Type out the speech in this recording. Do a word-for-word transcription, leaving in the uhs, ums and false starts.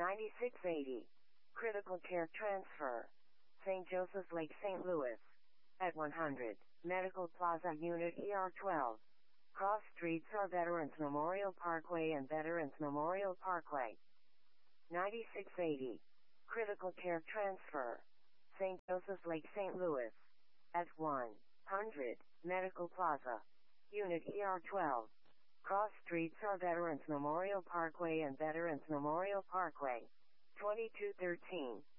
ninety-six eighty. Critical Care Transfer. Saint Joseph's Lake, Saint Louis. At one hundred. Medical Plaza Unit E R twelve. Cross streets are Veterans Memorial Parkway and Veterans Memorial Parkway. ninety-six eighty. Critical Care Transfer. Saint Joseph's Lake, Saint Louis. At one hundred. Medical Plaza. Unit E R twelve. Cross streets are Veterans Memorial Parkway and Veterans Memorial Parkway. twenty-two thirteen.